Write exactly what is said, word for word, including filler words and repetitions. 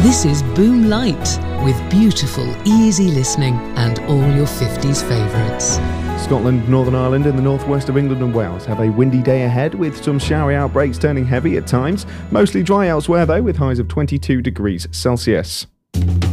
This is Boom Light, with beautiful, easy listening and all your fifties favourites. Scotland, Northern Ireland and the northwest of England and Wales have a windy day ahead with some showery outbreaks turning heavy at times. Mostly dry elsewhere though, with highs of twenty-two degrees Celsius.